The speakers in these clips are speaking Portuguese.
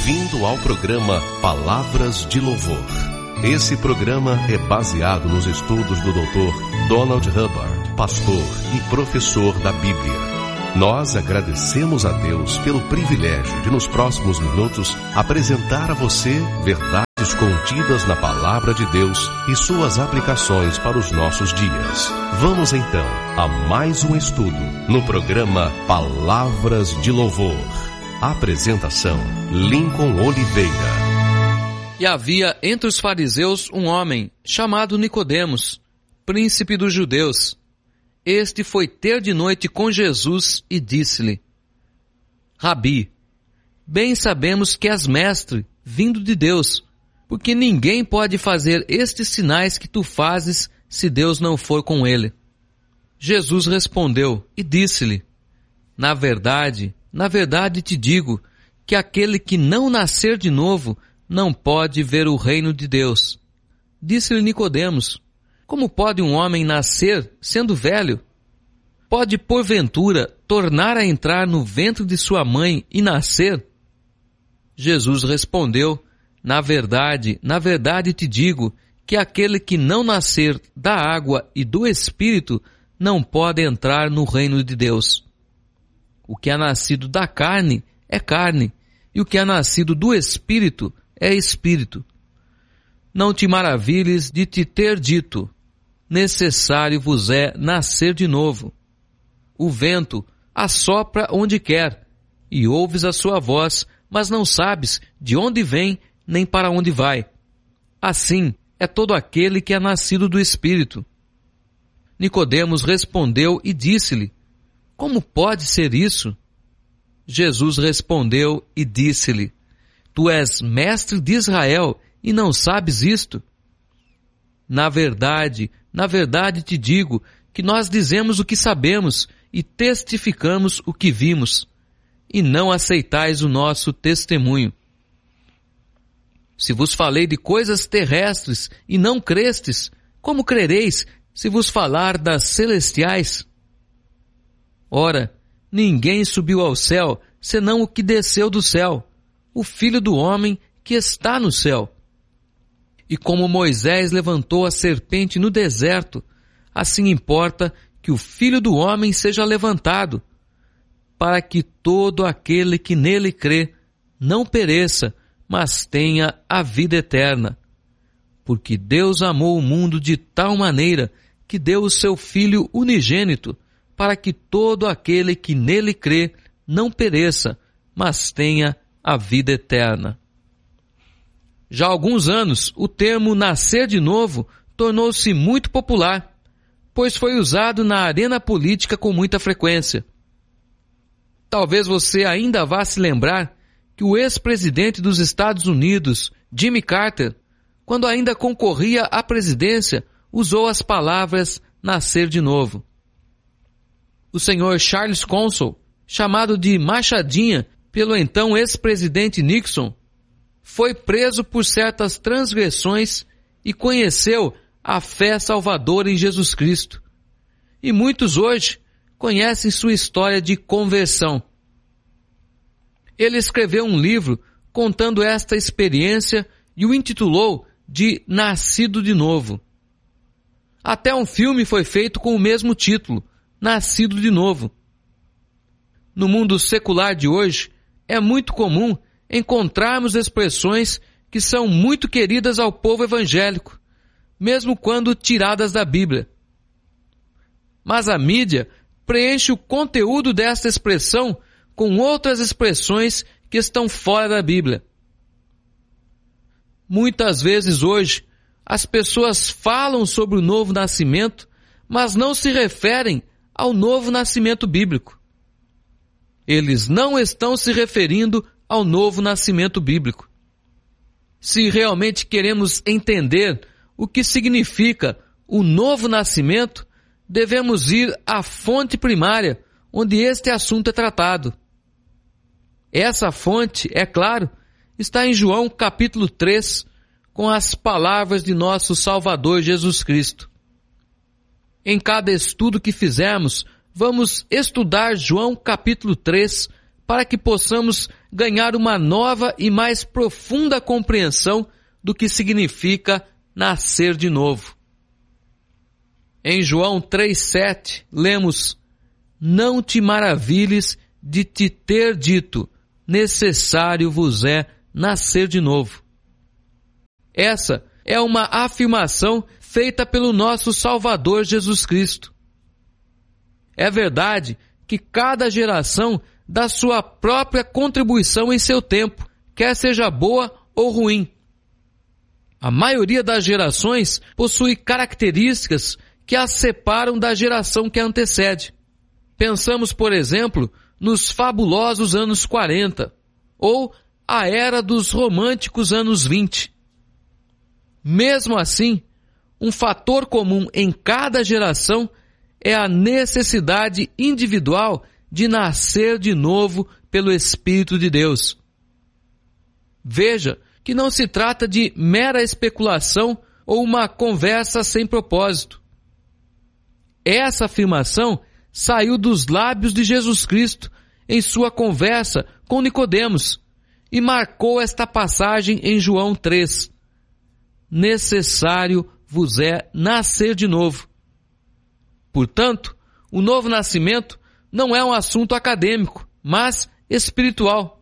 Bem-vindo ao programa Palavras de Louvor. Esse programa é baseado nos estudos do Dr. Donald Hubbard, pastor e professor da Bíblia. Nós agradecemos a Deus pelo privilégio de, nos próximos minutos, apresentar a você verdades contidas na Palavra de Deus e suas aplicações para os nossos dias. Vamos então a mais um estudo no programa Palavras de Louvor. Apresentação: Lincoln Oliveira. E havia entre os fariseus um homem chamado Nicodemos, príncipe dos judeus. Este foi ter de noite com Jesus e disse-lhe: Rabi, bem sabemos que és mestre, vindo de Deus, porque ninguém pode fazer estes sinais que tu fazes se Deus não for com ele. Jesus respondeu e disse-lhe: Na verdade te digo que aquele que não nascer de novo não pode ver o reino de Deus. Disse-lhe Nicodemos: Como pode um homem nascer sendo velho? Pode, porventura, tornar a entrar no ventre de sua mãe e nascer? Jesus respondeu: Na verdade te digo que aquele que não nascer da água e do Espírito não pode entrar no reino de Deus. O que é nascido da carne é carne, e o que é nascido do Espírito é Espírito. Não te maravilhes de te ter dito: necessário vos é nascer de novo. O vento assopra onde quer, e ouves a sua voz, mas não sabes de onde vem nem para onde vai. Assim é todo aquele que é nascido do Espírito. Nicodemos respondeu e disse-lhe: Como pode ser isso? Jesus respondeu e disse-lhe: Tu és mestre de Israel e não sabes isto? Na verdade te digo que nós dizemos o que sabemos e testificamos o que vimos, e não aceitais o nosso testemunho. Se vos falei de coisas terrestres e não crestes, como crereis se vos falar das celestiais? Ora, ninguém subiu ao céu, senão o que desceu do céu, o Filho do Homem que está no céu. E como Moisés levantou a serpente no deserto, assim importa que o Filho do Homem seja levantado, para que todo aquele que nele crê não pereça, mas tenha a vida eterna. Porque Deus amou o mundo de tal maneira que deu o seu Filho unigênito, para que todo aquele que nele crê não pereça, mas tenha a vida eterna. Já há alguns anos, o termo nascer de novo tornou-se muito popular, pois foi usado na arena política com muita frequência. Talvez você ainda vá se lembrar que o ex-presidente dos Estados Unidos, Jimmy Carter, quando ainda concorria à presidência, usou as palavras nascer de novo. O senhor Charles Consul, chamado de Machadinha pelo então ex-presidente Nixon, foi preso por certas transgressões e conheceu a fé salvadora em Jesus Cristo. E muitos hoje conhecem sua história de conversão. Ele escreveu um livro contando esta experiência e o intitulou de Nascido de Novo. Até um filme foi feito com o mesmo título, Nascido de Novo. No mundo secular de hoje, é muito comum encontrarmos expressões que são muito queridas ao povo evangélico, mesmo quando tiradas da Bíblia. Mas a mídia preenche o conteúdo desta expressão com outras expressões que estão fora da Bíblia. Muitas vezes hoje, as pessoas falam sobre o novo nascimento, mas não se referem ao novo nascimento bíblico. Eles não estão se referindo ao novo nascimento bíblico. Se realmente queremos entender o que significa o novo nascimento, devemos ir à fonte primária, onde este assunto é tratado. Essa fonte, é claro, está em João capítulo 3, com as palavras de nosso Salvador Jesus Cristo. Em cada estudo que fizermos, vamos estudar João capítulo 3, para que possamos ganhar uma nova e mais profunda compreensão do que significa nascer de novo. Em João 3,7, lemos: não te maravilhes de te ter dito, necessário vos é nascer de novo. Essa é uma afirmação feita pelo nosso Salvador Jesus Cristo. É verdade que cada geração dá sua própria contribuição em seu tempo, quer seja boa ou ruim. A maioria das gerações possui características que as separam da geração que a antecede. Pensamos, por exemplo, nos fabulosos anos 40, ou a era dos românticos anos 20. Mesmo assim, um fator comum em cada geração é a necessidade individual de nascer de novo pelo Espírito de Deus. Veja que não se trata de mera especulação ou uma conversa sem propósito. Essa afirmação saiu dos lábios de Jesus Cristo em sua conversa com Nicodemos e marcou esta passagem em João 3. Necessário vos é nascer de novo. Portanto, o novo nascimento não é um assunto acadêmico, mas espiritual.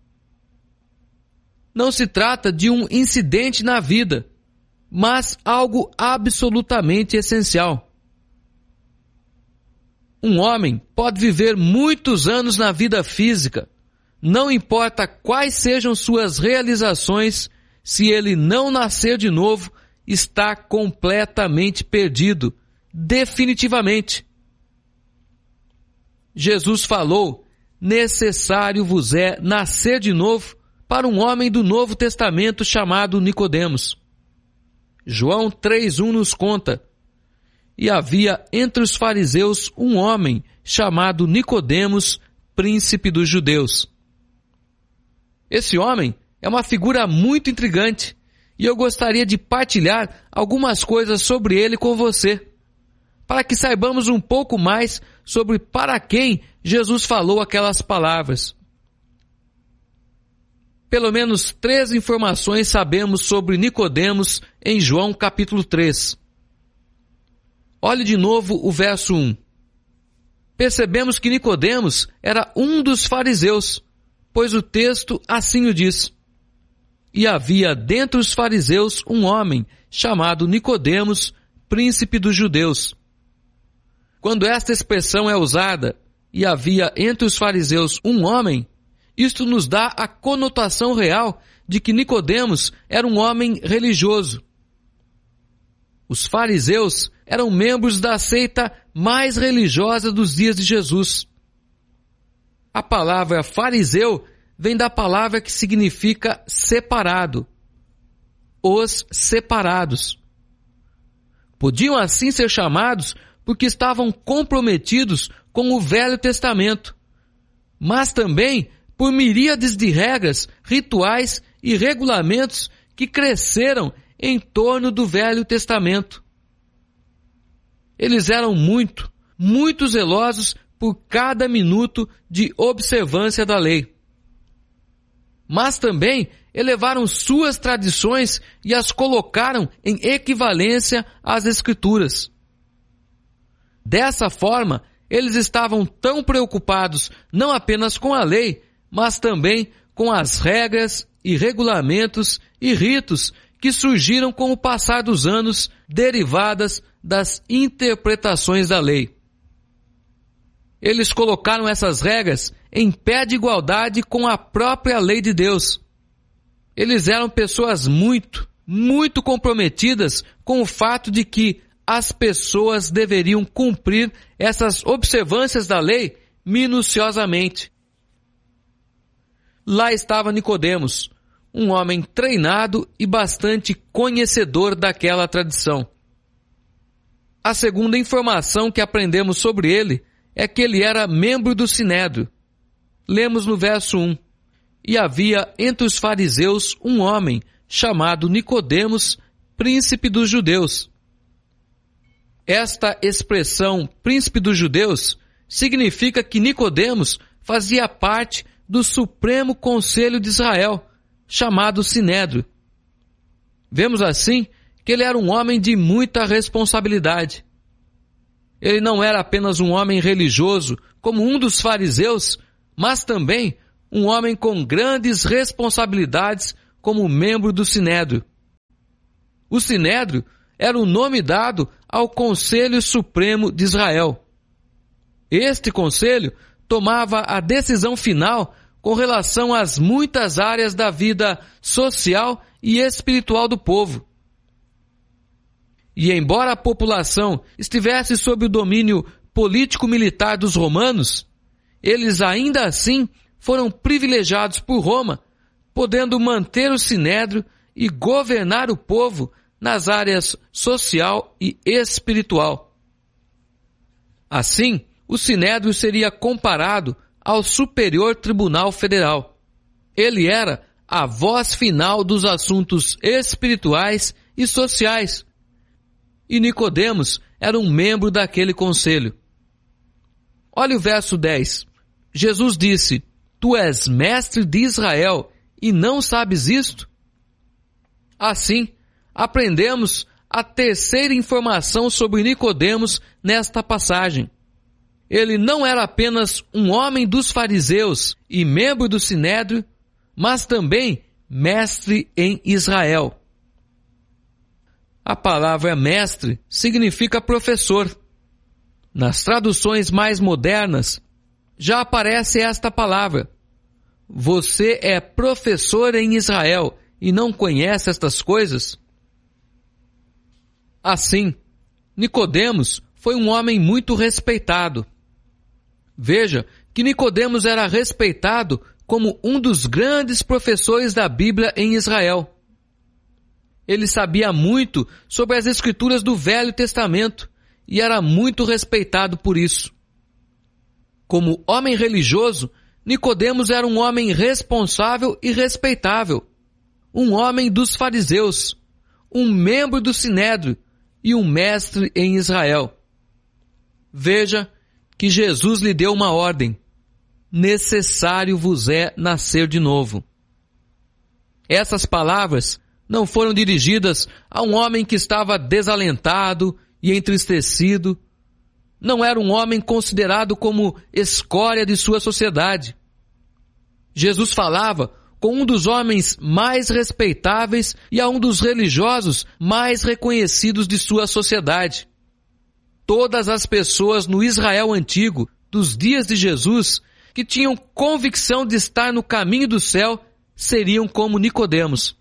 Não se trata de um incidente na vida, mas algo absolutamente essencial. Um homem pode viver muitos anos na vida física, não importa quais sejam suas realizações, se ele não nascer de novo, está completamente perdido, definitivamente. Jesus falou, necessário vos é nascer de novo, para um homem do Novo Testamento chamado Nicodemos. João 3,1 nos conta: e havia entre os fariseus um homem chamado Nicodemos, príncipe dos judeus. Esse homem é uma figura muito intrigante e eu gostaria de partilhar algumas coisas sobre ele com você, para que saibamos um pouco mais sobre para quem Jesus falou aquelas palavras. Pelo menos 3 informações sabemos sobre Nicodemos em João capítulo 3. Olhe de novo o verso 1. Percebemos que Nicodemos era um dos fariseus, pois o texto assim o diz. E havia dentre os fariseus um homem chamado Nicodemos, príncipe dos judeus. Quando esta expressão é usada, e havia entre os fariseus um homem, isto nos dá a conotação real de que Nicodemos era um homem religioso. Os fariseus eram membros da seita mais religiosa dos dias de Jesus. A palavra fariseu vem da palavra que significa separado. Os separados. Podiam assim ser chamados porque estavam comprometidos com o Velho Testamento, mas também por miríades de regras, rituais e regulamentos que cresceram em torno do Velho Testamento. Eles eram muito zelosos por cada minuto de observância da lei. Mas também elevaram suas tradições e as colocaram em equivalência às Escrituras. Dessa forma, eles estavam tão preocupados não apenas com a lei, mas também com as regras e regulamentos e ritos que surgiram com o passar dos anos, derivadas das interpretações da lei. Eles colocaram essas regras em pé de igualdade com a própria lei de Deus. Eles eram pessoas muito comprometidas com o fato de que as pessoas deveriam cumprir essas observâncias da lei minuciosamente. Lá estava Nicodemos, um homem treinado e bastante conhecedor daquela tradição. A segunda informação que aprendemos sobre ele é que ele era membro do Sinédrio. Lemos no verso 1. E havia entre os fariseus um homem chamado Nicodemos, príncipe dos judeus. Esta expressão, príncipe dos judeus, significa que Nicodemos fazia parte do Supremo Conselho de Israel, chamado Sinédrio. Vemos assim que ele era um homem de muita responsabilidade. Ele não era apenas um homem religioso, como um dos fariseus, mas também um homem com grandes responsabilidades como membro do Sinédrio. O Sinédrio era o nome dado ao Conselho Supremo de Israel. Este conselho tomava a decisão final com relação às muitas áreas da vida social e espiritual do povo. E embora a população estivesse sob o domínio político-militar dos romanos, eles ainda assim foram privilegiados por Roma, podendo manter o Sinédrio e governar o povo nas áreas social e espiritual. Assim, o Sinédrio seria comparado ao Superior Tribunal Federal. Ele era a voz final dos assuntos espirituais e sociais. E Nicodemos era um membro daquele conselho. Olha o verso 10. Jesus disse: Tu és mestre de Israel e não sabes isto? Assim, aprendemos a terceira informação sobre Nicodemos nesta passagem. Ele não era apenas um homem dos fariseus e membro do Sinédrio, mas também mestre em Israel. A palavra mestre significa professor. Nas traduções mais modernas, já aparece esta palavra. Você é professor em Israel e não conhece estas coisas? Assim, Nicodemos foi um homem muito respeitado. Veja que Nicodemos era respeitado como um dos grandes professores da Bíblia em Israel. Ele sabia muito sobre as Escrituras do Velho Testamento e era muito respeitado por isso. Como homem religioso, Nicodemos era um homem responsável e respeitável, um homem dos fariseus, um membro do Sinédrio e um mestre em Israel. Veja que Jesus lhe deu uma ordem: necessário vos é nascer de novo. Essas palavras não foram dirigidas a um homem que estava desalentado e entristecido. Não era um homem considerado como escória de sua sociedade. Jesus falava com um dos homens mais respeitáveis e a um dos religiosos mais reconhecidos de sua sociedade. Todas as pessoas no Israel antigo, dos dias de Jesus, que tinham convicção de estar no caminho do céu, seriam como Nicodemos.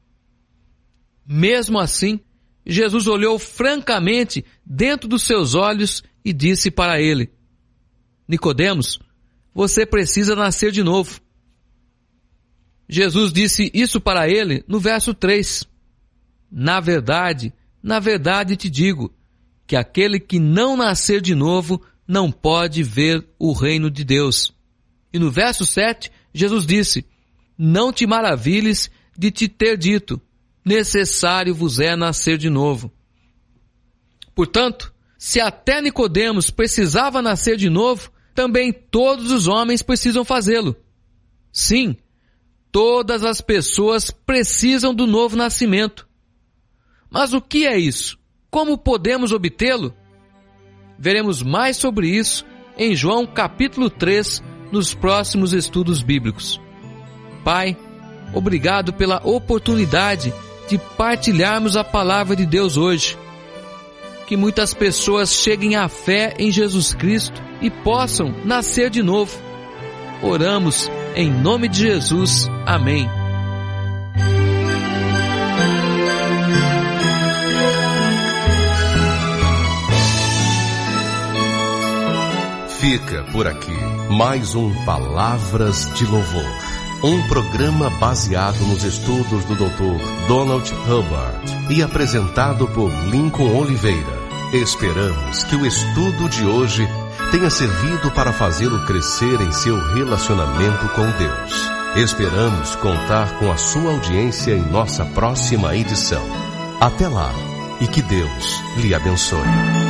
Mesmo assim, Jesus olhou francamente dentro dos seus olhos e disse para ele: Nicodemos, você precisa nascer de novo. Jesus disse isso para ele no verso 3. Na verdade te digo, que aquele que não nascer de novo não pode ver o reino de Deus. E no verso 7, Jesus disse: não te maravilhes de te ter dito, necessário vos é nascer de novo. Portanto, se até Nicodemos precisava nascer de novo, também todos os homens precisam fazê-lo. Sim, todas as pessoas precisam do novo nascimento. Mas o que é isso? Como podemos obtê-lo? Veremos mais sobre isso em João capítulo 3, nos próximos estudos bíblicos. Pai, obrigado pela oportunidade de partilharmos a palavra de Deus hoje. Que muitas pessoas cheguem à fé em Jesus Cristo e possam nascer de novo. Oramos em nome de Jesus. Amém. Fica por aqui mais um Palavras de Louvor, um programa baseado nos estudos do Dr. Donald Hubbard e apresentado por Lincoln Oliveira. Esperamos que o estudo de hoje tenha servido para fazê-lo crescer em seu relacionamento com Deus. Esperamos contar com a sua audiência em nossa próxima edição. Até lá e que Deus lhe abençoe.